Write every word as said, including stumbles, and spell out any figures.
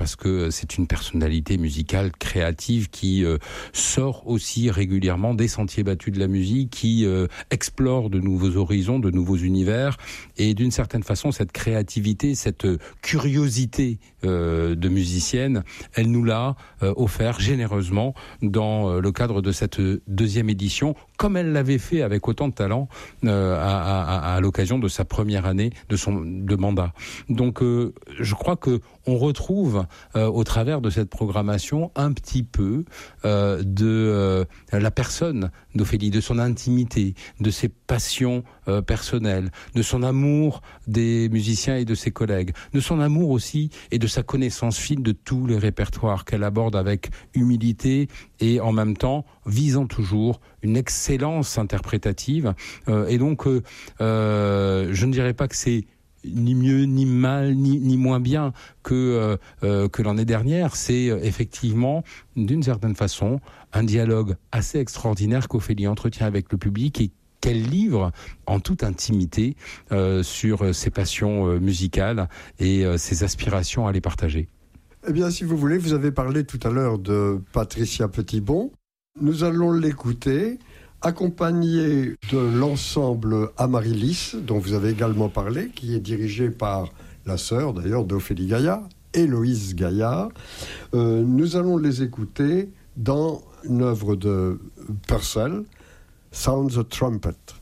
parce que c'est une personnalité musicale créative qui euh, sort aussi régulièrement des sentiers battus de la musique, qui euh, explore de nouveaux horizons, de nouveaux univers, et d'une certaine façon, cette créativité, cette curiosité euh, de musicienne, elle nous l'a euh, offert généreusement dans euh, le cadre de cette deuxième édition, comme elle l'avait fait avec autant de talent euh, à, à, à l'occasion de sa première année de son de mandat. Donc, euh, je crois que on retrouve euh, au travers de cette programmation un petit peu euh, de euh, la personne d'Ophélie, de son intimité, de ses passions euh, personnelles, de son amour des musiciens et de ses collègues, de son amour aussi et de sa connaissance fine de tous les répertoires qu'elle aborde avec humilité et en même temps visant toujours une excellence interprétative. Euh, et donc, euh, euh, je ne dirais pas que c'est ni mieux, ni mal, ni, ni moins bien que, euh, euh, que l'année dernière. C'est euh, effectivement, d'une certaine façon, un dialogue assez extraordinaire qu'Ophélie entretient avec le public et qu'elle livre en toute intimité euh, sur ses passions euh, musicales et euh, ses aspirations à les partager. Eh bien, si vous voulez, vous avez parlé tout à l'heure de Patricia Petitbon. Nous allons l'écouter, accompagné de l'ensemble Amaryllis, dont vous avez également parlé, qui est dirigé par la sœur, d'ailleurs, d'Ophélie Gaillard, Héloïse Gaillard. Euh, nous allons les écouter dans une œuvre de Purcell, Sound the Trumpet.